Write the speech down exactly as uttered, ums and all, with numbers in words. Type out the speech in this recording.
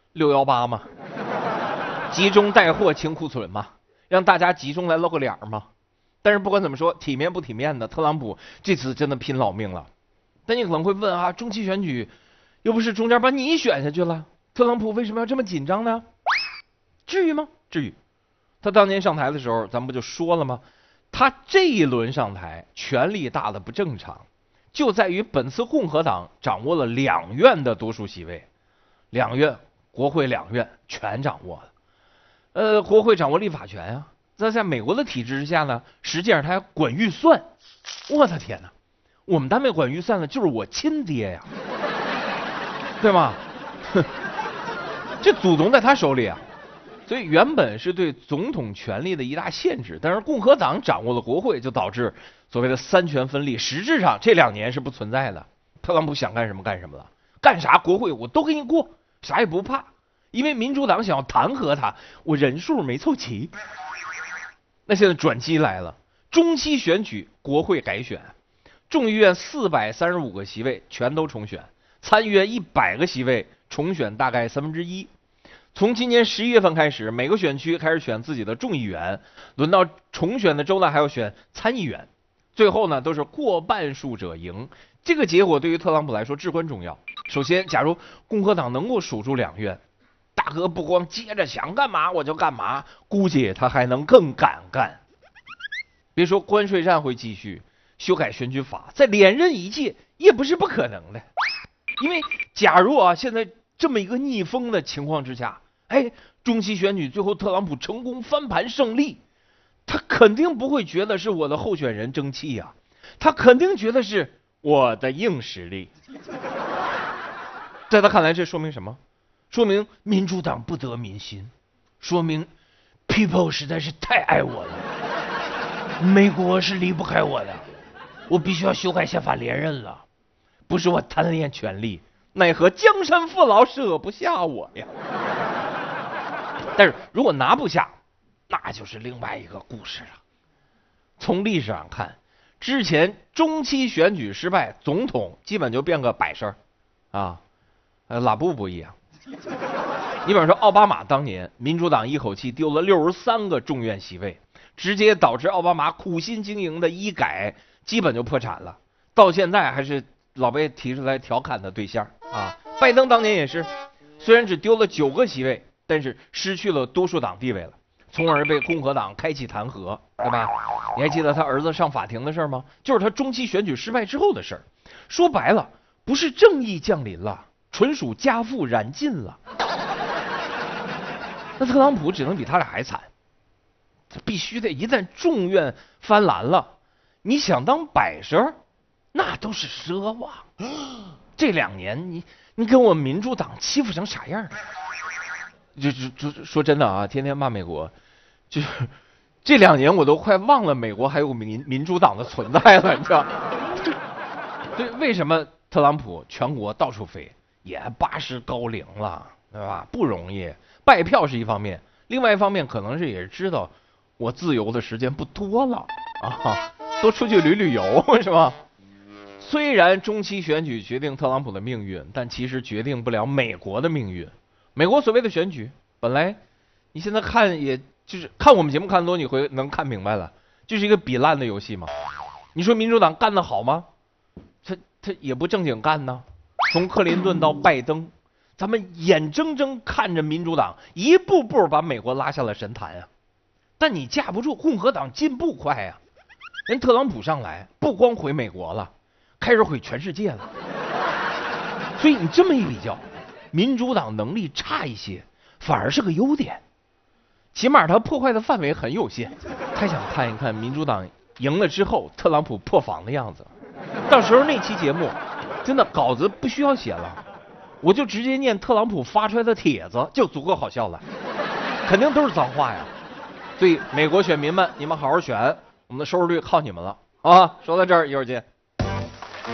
六幺八嘛，集中带货清库存嘛，让大家集中来露个脸嘛。但是不管怎么说，体面不体面的，特朗普这次真的拼老命了。但你可能会问啊，中期选举又不是中间把你选下去了，特朗普为什么要这么紧张呢？至于吗？至于。他当年上台的时候，咱们不就说了吗？他这一轮上台，权力大的不正常，就在于本次共和党掌握了两院的多数席位，两院国会两院全掌握了。呃，国会掌握立法权啊，在在美国的体制之下呢，实际上他还管预算。我的天哪，我们单位管预算的就是我亲爹呀，对吗？这祖宗在他手里啊。所以原本是对总统权力的一大限制，但是共和党掌握了国会，就导致所谓的三权分立，实质上这两年是不存在的。特朗普想干什么干什么了，干啥国会我都给你过，啥也不怕，因为民主党想要弹劾他，我人数没凑齐。那现在转机来了，中期选举国会改选，众议院四百三十五个席位全都重选，参议院一百个席位重选大概三分之一。从今年十一月份开始，每个选区开始选自己的众议员，轮到重选的州呢还要选参议员，最后呢都是过半数者赢。这个结果对于特朗普来说至关重要。首先，假如共和党能够守住两院，大哥不光接着想干嘛我就干嘛，估计他还能更敢干。别说关税战会继续，修改选举法，再连任一届也不是不可能的。因为假如啊现在这么一个逆风的情况之下，哎，中期选举最后特朗普成功翻盘胜利，他肯定不会觉得是我的候选人争气呀、啊，他肯定觉得是我的硬实力。在他看来，这说明什么？说明民主党不得民心，说明 people 实在是太爱我了，美国是离不开我的，我必须要修改宪法连任了，不是我贪恋权力，奈何江山父老舍不下我呀。但是如果拿不下，那就是另外一个故事了。从历史上看，之前中期选举失败，总统基本就变个摆设啊，呃，拉布不一样。你比方说奥巴马当年，民主党一口气丢了六十三个众院席位，直接导致奥巴马苦心经营的医改基本就破产了，到现在还是老被提出来调侃的对象啊。拜登当年也是，虽然只丢了九个席位，但是失去了多数党地位了，从而被共和党开启弹劾，对吧？你还记得他儿子上法庭的事吗？就是他中期选举失败之后的事儿。说白了，不是正义降临了，纯属家父燃尽了。那特朗普只能比他俩还惨，他必须得一旦众院翻蓝了，你想当摆设，那都是奢望。这两年你你跟我民主党欺负成啥样了？就就就说真的啊，天天骂美国，就是这两年我都快忘了美国还有民民主党的存在了，你知道？对，为什么特朗普全国到处飞，也八十高龄了，对吧？不容易，拜票是一方面，另外一方面可能是也是知道我自由的时间不多了啊，多出去旅旅游是吧？虽然中期选举决定特朗普的命运，但其实决定不了美国的命运。美国所谓的选举，本来你现在看，也就是看我们节目看多，你会能看明白了，就是一个比烂的游戏嘛。你说民主党干得好吗？他他也不正经干呢。从克林顿到拜登，咱们眼睁睁看着民主党一步步把美国拉下了神坛啊。但你架不住共和党进步快啊，人特朗普上来不光毁美国了，开始毁全世界了。所以你这么一比较，民主党能力差一些反而是个优点，起码它破坏的范围很有限。太想看一看民主党赢了之后特朗普破防的样子，到时候那期节目真的稿子不需要写了，我就直接念特朗普发出来的帖子就足够好笑了，肯定都是脏话呀。所以美国选民们，你们好好选，我们的收视率靠你们了啊！说到这儿，一会儿见。